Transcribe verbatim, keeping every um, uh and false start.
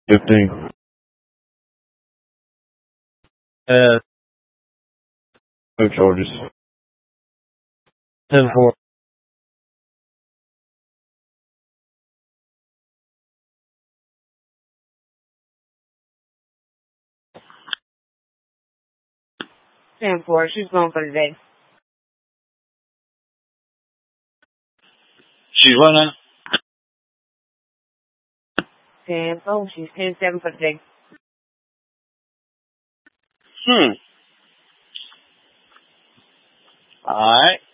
Fifteen. Uh, No charges. ten four. ten four. She's going for the day. She's what now? ten four. She's ten seven for the day. Hmm. Alright.